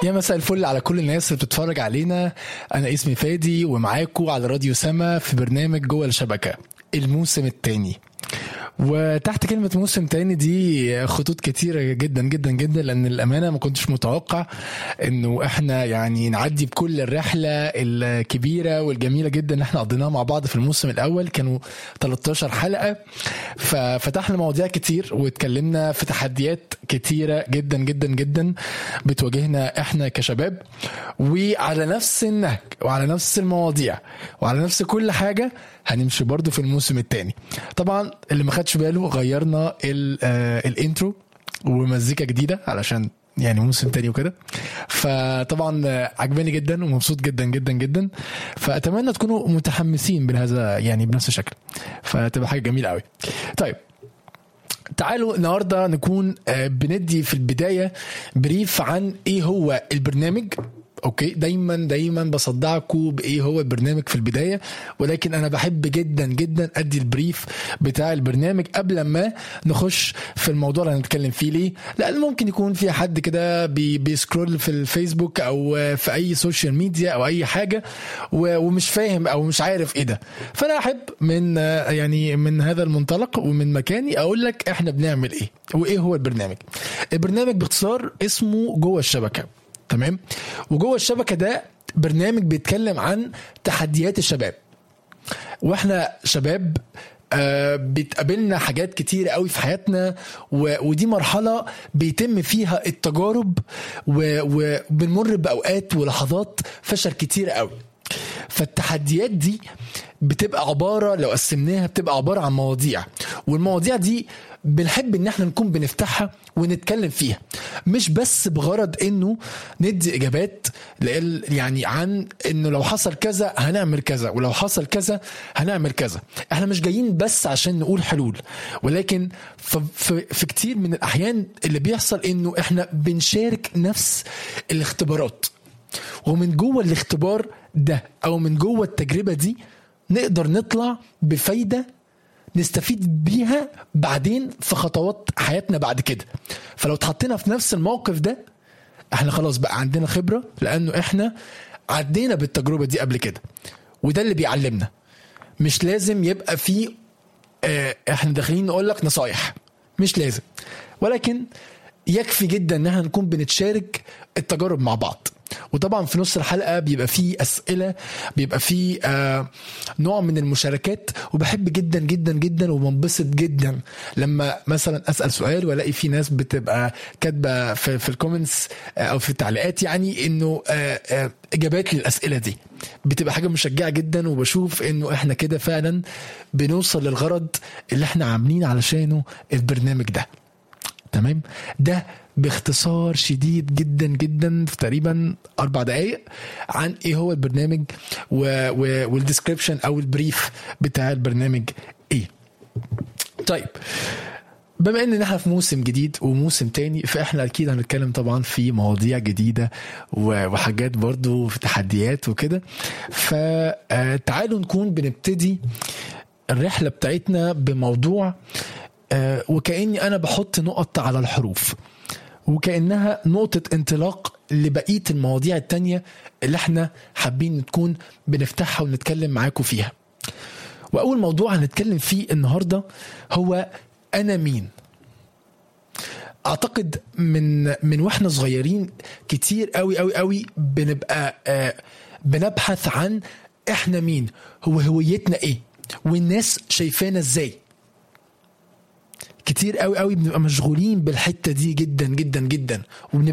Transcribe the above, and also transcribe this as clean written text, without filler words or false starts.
يا مساء الفل على كل الناس اللي بتتفرج علينا. انا اسمي فادي ومعاكم على راديو سما في برنامج جوه الشبكة الموسم الثاني. وتحت كلمة موسم تاني دي خطوط كتيرة جدا جدا جدا، لأن الأمانة ما كنتش متوقع إنه إحنا يعني نعدي بكل الرحلة الكبيرة والجميلة جدا اللي إحنا قضيناها مع بعض في الموسم الأول. كانوا 13 حلقة، ففتحنا مواضيع كتير واتكلمنا في تحديات كتيرة جدا جدا جدا بتواجهنا إحنا كشباب، وعلى نفس النهج وعلى نفس المواضيع وعلى نفس كل حاجة هنمشي برضو في الموسم الثاني. طبعا اللي ما خدش باله غيرنا الانترو ومزيكا جديدة علشان يعني موسم تاني وكده، فطبعا عجباني جدا ومبسوط جدا جدا جدا. فأتمنى تكونوا متحمسين بهذا يعني بنفس الشكل، فتبقى حاجة جميلة قوي. طيب تعالوا النهاردة نكون بندي في البداية بريف عن ايه هو البرنامج. اوكي، دايما بصدعكم بايه هو البرنامج في البدايه، ولكن انا بحب جدا جدا ادي البريف بتاع البرنامج قبل ما نخش في الموضوع اللي هنتكلم فيه. ليه؟ لان ممكن يكون في حد كده بيسكرول في الفيسبوك او في اي سوشيال ميديا او اي حاجه ومش فاهم او مش عارف ايه ده. فانا احب من هذا المنطلق ومن مكاني اقول لك احنا بنعمل ايه وايه هو البرنامج. البرنامج باختصار اسمه جوه الشبكه، تمام؟ وجوه الشبكة ده برنامج بيتكلم عن تحديات الشباب، واحنا شباب بتقابلنا حاجات كتير قوي في حياتنا، ودي مرحلة بيتم فيها التجارب وبنمر بأوقات ولحظات فشل كتير قوي. فالتحديات دي بتبقى عبارة، لو قسمناها بتبقى عبارة عن مواضيع، والمواضيع دي بنحب ان احنا نكون بنفتحها ونتكلم فيها، مش بس بغرض انه ندي اجابات يعني عن انه لو حصل كذا هنعمل كذا ولو حصل كذا هنعمل كذا. احنا مش جايين بس عشان نقول حلول، ولكن في كتير من الاحيان اللي بيحصل انه احنا بنشارك نفس الاختبارات، ومن جوه الاختبار ده او من جوه التجربة دي نقدر نطلع بفايدة نستفيد بيها بعدين في خطوات حياتنا بعد كده. فلو اتحطينا في نفس الموقف ده احنا خلاص بقى عندنا خبرة، لانه احنا عدينا بالتجربة دي قبل كده، وده اللي بيعلمنا. مش لازم يبقى فيه احنا داخلين نقول لك نصايح، مش لازم، ولكن يكفي جدا ان احنا نكون بنتشارك التجارب مع بعض. وطبعا في نص الحلقة بيبقى فيه أسئلة، بيبقى فيه نوع من المشاركات، وبحب جدا جدا جدا وبنبسط جدا لما مثلا أسأل سؤال ولاقي في ناس بتبقى كاتبة في الكومنتس أو في التعليقات يعني إنه إجابات للأسئلة دي. بتبقى حاجة مشجعة جدا، وبشوف إنه إحنا كده فعلا بنوصل للغرض اللي إحنا عاملين علشانه البرنامج ده. تمام؟ ده باختصار شديد جدا جدا في تقريبا 4 دقايق عن ايه هو البرنامج والديسكريبشن او البريف بتاع البرنامج ايه. طيب بما ان احنا في موسم جديد وموسم تاني، فاحنا اكيد هنتكلم طبعا في مواضيع جديدة وحاجات برضو في تحديات وكده. فتعالوا نكون بنبتدي الرحلة بتاعتنا بموضوع وكأني أنا بحط نقط على الحروف، وكأنها نقطة انطلاق لبقية المواضيع التانية اللي احنا حابين نكون بنفتحها ونتكلم معاكم فيها. وأول موضوع هنتكلم فيه النهاردة هو أنا مين. أعتقد من وإحنا صغيرين كتير قوي قوي قوي بنبقى بنبحث عن إحنا مين، هو هويتنا إيه، والناس شايفانا إزاي. كتير قوي قوي بنبقى مشغولين بالحتة دي جدا جدا جدا، وبنبقى